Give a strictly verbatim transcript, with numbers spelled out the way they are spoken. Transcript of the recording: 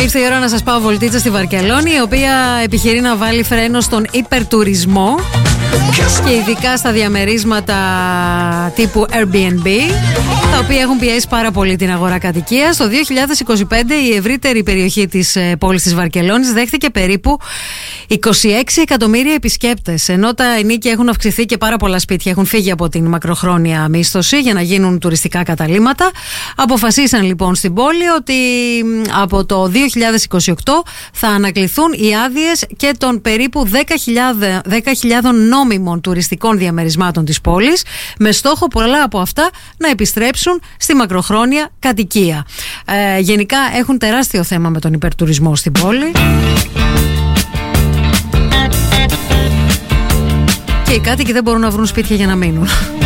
Ήρθε η ώρα να σας πάω βολτίτσα στη Βαρκελόνη, η οποία επιχειρεί να βάλει φρένο στον υπερτουρισμό και ειδικά στα διαμερίσματα τύπου Airbnb, τα οποία έχουν πιέσει πάρα πολύ την αγορά κατοικίας. Το δύο χιλιάδες είκοσι πέντε η ευρύτερη περιοχή της πόλης της Βαρκελόνης δέχτηκε περίπου είκοσι έξι εκατομμύρια επισκέπτες, ενώ τα ενοίκια έχουν αυξηθεί και πάρα πολλά σπίτια έχουν φύγει από την μακροχρόνια μίσθωση για να γίνουν τουριστικά καταλύματα. Αποφασίσαν λοιπόν στην πόλη ότι από το δύο χιλιάδες είκοσι οκτώ θα ανακληθούν οι άδειες και των περίπου δέκα χιλιάδες νόμιμων τουριστικών διαμερισμάτων της πόλης, με στόχο πολλά από αυτά να επιστρέψουν στη μακροχρόνια κατοικία. Ε, γενικά έχουν τεράστιο θέμα με τον υπερτουρισμό στην πόλη. Και οι κάτοικοι δεν μπορούν να βρουν σπίτια για να μείνουν.